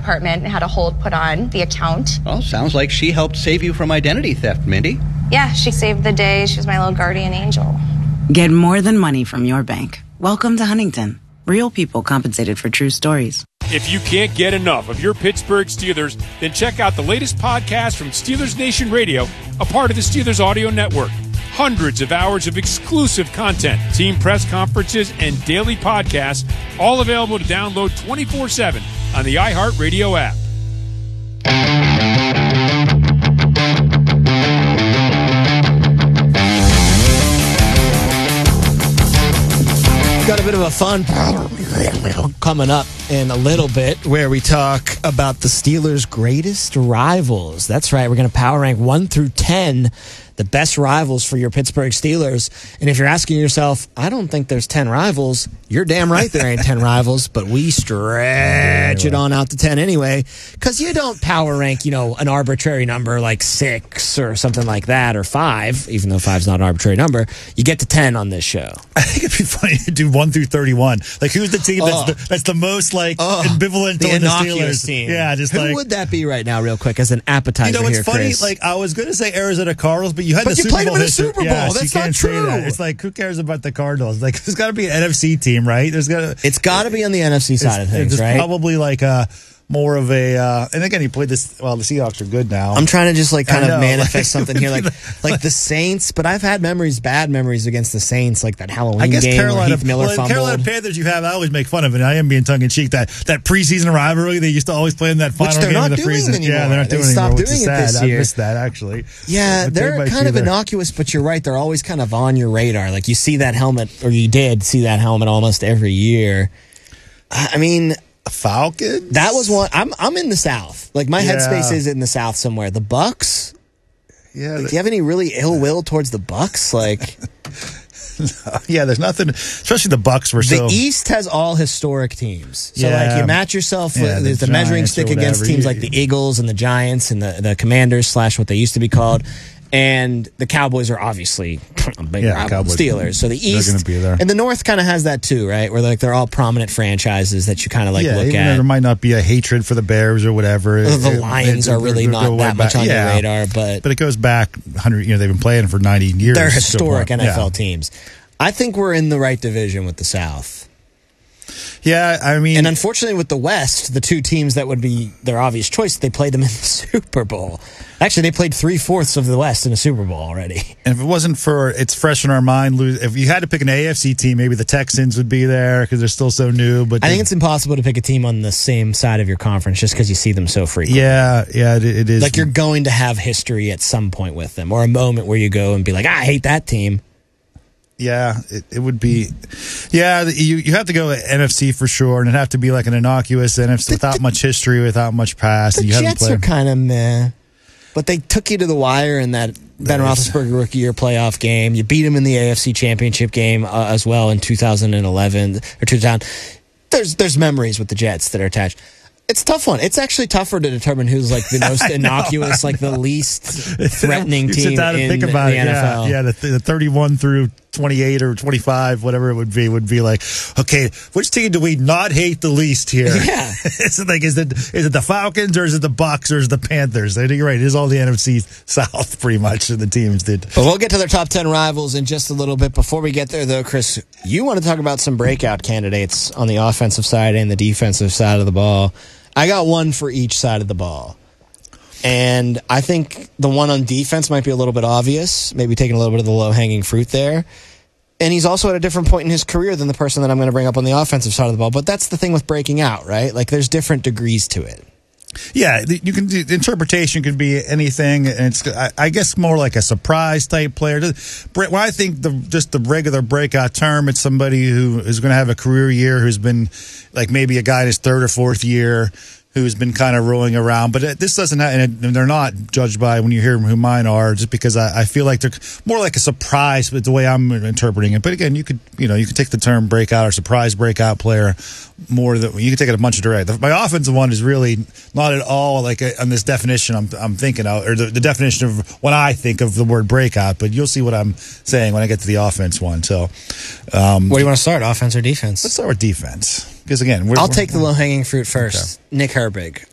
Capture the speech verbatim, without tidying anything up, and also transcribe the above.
department and had a hold put on the account. Well, sounds like she helped save you from identity theft, Mindy. Yeah, she saved the day. She was my little guardian angel. Get more than money from your bank. Welcome to Huntington. Real people compensated for true stories. If you can't get enough of your Pittsburgh Steelers, then check out the latest podcast from Steelers Nation Radio, a part of the Steelers Audio Network. Hundreds of hours of exclusive content, team press conferences, and daily podcasts, all available to download twenty-four seven on the iHeartRadio app. Got a bit of a fun coming up in a little bit where we talk about the Steelers' greatest rivals. That's right. We're going to power rank one through ten, the best rivals for your Pittsburgh Steelers. And if you're asking yourself, I don't think there's ten rivals, you're damn right there ain't ten rivals, but we stretch it on out to ten anyway, because you don't power rank, you know, an arbitrary number like six or something like that, or five, even though five's not an arbitrary number. You get to ten on this show. I think it'd be funny to do one through thirty-one. Like, who's the team that's, oh. the, that's the most, like, oh. ambivalent the toward the innocuous Steelers? Team. Yeah, just Who like... would that be right now, real quick, as an appetizer You know, it's here, funny, Chris? like, I was going to say Arizona Cardinals, but you had But the you Super played Bowl them in a history. Super Bowl. Yeah, so That's you not can't say true. that. It's like, who cares about the Cardinals? Like, there's got to be an N F C team, right? There's got to... It's got to be on the N F C side of things, there's right? probably, like, a... more of a, uh, and again, he played this, well, the Seahawks are good now. I'm trying to just like kind I of know, manifest like, something here, like like the Saints, but I've had memories, bad memories against the Saints, like that Halloween I guess game Carolina, where Heath Miller well, in fumbled. Carolina Panthers, you have, I always make fun of it, and I am being tongue-in-cheek, that, that preseason rivalry, they used to always play in that final Which they're game not of the doing preseason. anymore. Yeah, they're not They doing it stopped anymore, which doing is it sad. this I year. missed that, actually. Yeah, But they're might kind be of there. innocuous, but you're right, they're always kind of on your radar. Like you see that helmet, or you did see that helmet almost every year. I mean... Falcons? That was one. I'm I'm in the South. Like my Yeah. headspace is in the South somewhere. The Bucks. Yeah, Like, the- do you have any really ill will towards the Bucks? Like yeah, there's nothing, especially the Bucks were the so... East has all historic teams. So Yeah. like you match yourself Yeah, with the the, the measuring Giants or stick against whatever. teams You- like the Eagles and the Giants and the the Commanders slash what they used to be called. And the Cowboys are obviously a big Yeah, rival, Cowboys. Steelers. So the They're East gonna be there. and the North kind of has that too, right? Where like they're all prominent franchises that you kind of like yeah, look even at. though there might not be a hatred for the Bears or whatever. The It- it- Lions it- are it- really it- not go that way much back. on your Yeah. radar, but But it goes back one hundred, you know, they've been playing for ninety years. they're So, historic N F L yeah. teams. I think we're in the right division with the South. Yeah, I mean... And unfortunately with the West, the two teams that would be their obvious choice, they played them in the Super Bowl. Actually, they played three-fourths of the West in a Super Bowl already. And if it wasn't for, it's fresh in our mind, lose, if you had to pick an A F C team, maybe the Texans would be there because they're still so new. But I think it's impossible to pick a team on the same side of your conference just because you see them so frequently. Yeah, yeah, it, it is. Like you're going to have history at some point with them, or a moment where you go and be like, ah, I hate that team. Yeah, it, it would be. Yeah, you you have to go N F C for sure, and it'd have to be like an innocuous N F C The- without the- much history, without much past. The and you haven't Jets played. are kind of meh. But they took you to the wire in that Ben That is- Roethlisberger rookie year playoff game. You beat them in the A F C Championship game uh, as well in two thousand eleven or two thousand. There's there's memories with the Jets that are attached. It's a tough one. It's actually tougher to determine who's like the most innocuous, like the least threatening You team sit down and in think the about it. N F L. Yeah, yeah, the, the thirty-one through twenty-eight or twenty-five, whatever it would be, would be like, okay, which team do we not hate the least here? Yeah. is it like, is it is it the Falcons or is it the Bucks or is it the Panthers? I think you're right. It is all the N F C South, pretty much, the teams did. But we'll get to their top ten rivals in just a little bit. Before we get there, though, Chris, you want to talk about some breakout candidates on the offensive side and the defensive side of the ball. I got one for each side of the ball. And I think the one on defense might be a little bit obvious, maybe taking a little bit of the low-hanging fruit there. And he's also at a different point in his career than the person that I'm going to bring up on the offensive side of the ball. But that's the thing with breaking out, right? Like, there's different degrees to it. Yeah, you can. The interpretation could be anything, and it's I, I guess more like a surprise type player. When I think the just the regular breakout term, it's somebody who is going to have a career year, who's been like maybe a guy in his third or fourth year, who's been kind of rolling around. But this doesn't have, and they're not judged by when you hear who mine are, just because I, I feel like they're more like a surprise, but the way I'm interpreting it. But again, you could, you know, you could take the term breakout or surprise breakout player more than you can take it a bunch of direct. My offensive one is really not at all like a, on this definition I'm, I'm thinking of, or the, the definition of when I think of the word breakout, but you'll see what I'm saying when I get to the offense one. So, um, Where do you want to start, offense or defense? let's start with defense. Because again, we're, I'll we're, take the low-hanging fruit first. Okay. Nick Herbig.